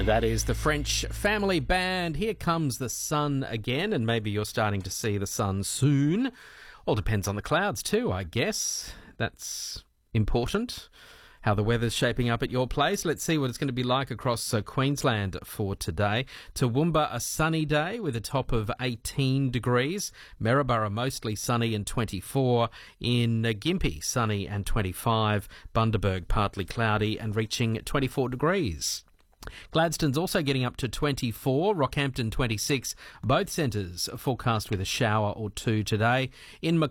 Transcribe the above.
That is the French Family Band. Here comes the sun again, and maybe you're starting to see the sun soon. All depends on the clouds too, I guess. That's important. How the weather's shaping up at your place. Let's see what it's going to be like across Queensland for today. Toowoomba, a sunny day with a top of 18 degrees. Maryborough, mostly sunny and 24. In Gympie, sunny and 25. Bundaberg, partly cloudy and reaching 24 degrees. Gladstone's also getting up to 24, Rockhampton 26. Both centres forecast with a shower or two today. In